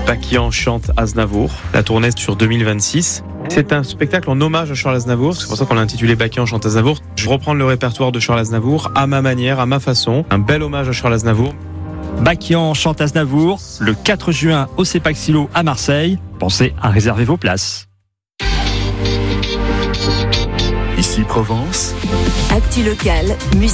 Bakian chante Aznavour, la tournée sur 2026. C'est un spectacle en hommage à Charles Aznavour, c'est pour ça qu'on l'a intitulé Bakian chante Aznavour. Je reprends le répertoire de Charles Aznavour à ma manière, à ma façon. Un bel hommage à Charles Aznavour. Bakian chante Aznavour, le 4 juin au CEPAC-Silo à Marseille. Pensez à réserver vos places. Ici Provence. Actu locale, musique.